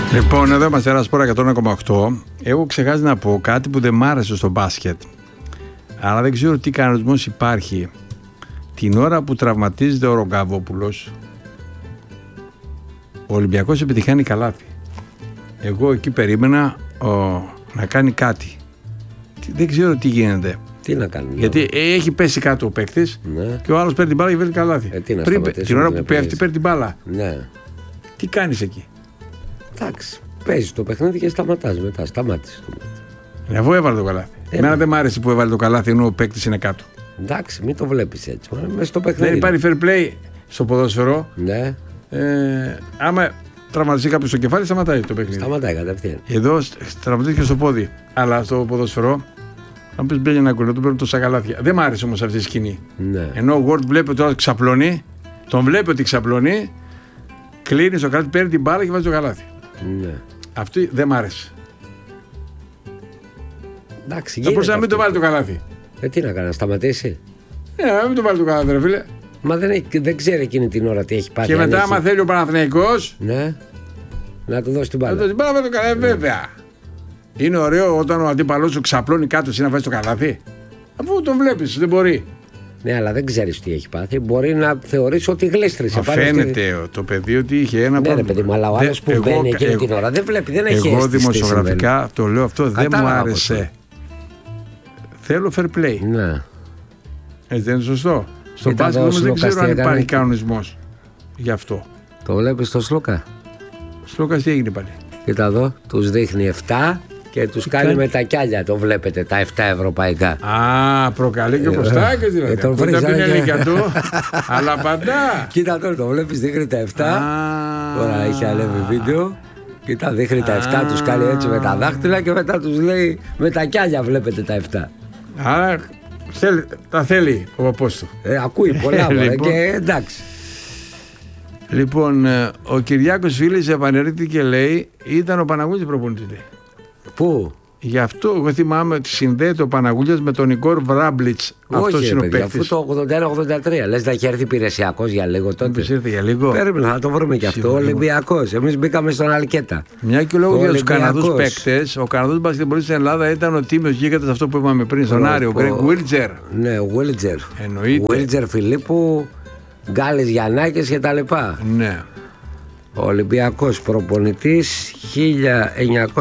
Λοιπόν, εδώ είμαστε ένα σπόρα 101,8. Έχω ξεχάσει να πω κάτι που δεν μ' άρεσε στο μπάσκετ. Αλλά δεν ξέρω τι κανονισμός υπάρχει. Την ώρα που τραυματίζεται ο Ρογκαβόπουλος, ο Ολυμπιακός επιτυχάνει καλάθι. Εγώ εκεί περίμενα να κάνει κάτι. Δεν ξέρω τι γίνεται. Τι να κάνει. Γιατί έχει πέσει κάτω ο παίκτης, ναι, και ο άλλος παίρνει την μπάλα και βρίσκει καλάθι. Την ώρα που πέφτει, παίρνει την μπάλα. Ναι. Τι κάνεις εκεί? Εντάξει. Παίζει το παιχνίδι και σταματάς μετά. Σταμάτησε. Αφού έβαλε το καλάθι. Εμένα δεν μ' άρεσε που έβαλε το καλάθι ενώ ο παίκτης είναι κάτω. Εντάξει, μην το βλέπεις έτσι. Μέσα στο παιχνίδι. Δεν υπάρχει fair play στο ποδόσφαιρο. Ναι. Άμα τραυματιστεί κάποιο στο κεφάλι, σταματάει το παιχνίδι. Σταματάει κατευθείαν. Εδώ τραυματίστηκε στο πόδι. Αλλά στο ποδόσφαιρο, αν πει μπλέγει ένα κολλό, του παίρνουν τόσα καλάθια. Δεν μ' άρεσε όμως αυτή η σκηνή. Ναι. Ενώ ο Ward βλέπει ότι ξαπλώνει, τον βλέπει ότι ξαπλώνει, κλείνει στο καλάθι, παίρνει την μπάλα και βάζει το καλάθι. Ναι. Αυτή δεν μ' άρεσε. Εντάξει, θα μπορούσε να μην το βάλει το καλάθι. Τι να κάνει, να σταματήσει. Να μην το βάλει το καλάθι, ρε φίλε. Μα δεν ξέρει εκείνη την ώρα τι έχει πάθει. Και μετά, άμα θέλει ο Παναθηναϊκός, ναι, να του δώσει την μπάλα. Να του δώσει την μπάλα με το καλάθι, βέβαια. Είναι ωραίο όταν ο αντίπαλος σου ξαπλώνει κάτω, εσύ να βάζει το καλάθι. Αφού τον βλέπεις, δεν μπορεί. Ναι, αλλά δεν ξέρεις τι έχει πάθει. Μπορεί να θεωρήσει ότι γλίστρισε. Φαίνεται το παιδί ότι είχε ένα πρόβλημα. Ναι, παιδί μου, αλλά ο άλλος που μπαίνει εκείνη την ώρα δεν βλέπει, δεν έχει. Εγώ δημοσιογραφικά το λέω αυτό, δεν μου άρεσε. Θέλω fair play. Ναι. Έτσι δεν είναι σωστό? Στον μπάσκετ όμως δεν ξέρω αν υπάρχει κανονισμός γι' αυτό. Το βλέπεις στο Σλούκα. Σλούκας τι έγινε πάλι? Κοίτα εδώ, τους δείχνει 7 και τους κάνει με τα κιάλια. Το βλέπετε, τα 7 ευρωπαϊκά. Α, προκαλεί και ο Κωστάκης δηλαδή. Τον βρίζει την έλεγχα του, αλλά απαντά. Κοίτα τώρα, το βλέπεις, δείχνει τα 7. Τώρα έχει ανέβει βίντεο. Κοίτα, δείχνει τα 7, τους κάνει έτσι με τα δάχτυλα και μετά τους λέει με τα κιάλια βλέπετε τα 7. Άρα τα θέλει ο παππούς του. Ακούει πολλά και εντάξει. Λοιπόν, ο Κυριάκος Φίλης επανερχόταν και λέει ήταν ο Παναγούλης προπονητής. Πού? Γι' αυτό εγώ θυμάμαι ότι συνδέεται ο Παναγούλης με τον Ιγκόρ Βράμπλιτς. Όχι, είναι ο παίκτης. Αφού το 81-83 λες να έχει έρθει υπηρεσιακός για λίγο τότε. Ήρθε για λίγο. Περίμενα, θα το βρούμε κι αυτό. Ολυμπιακός. Εμείς μπήκαμε στον Αλκέτα. Μια και λόγω για τους Καναδούς παίκτες, ο Καναδός μπασκετμπολίστης στην Ελλάδα ήταν ο τίμιος γίγαντας, αυτό που είπαμε πριν στον Άριο, ο Γκρέγκ Βίλτζερ. Ναι, ο Βίλτζερ. Εννοείται. Βίλτζερ Φιλίππου, Γκάλης Γιαννάκης και τα λοιπά. Ναι. Ο Ολυμπιακός προπονητής 1900.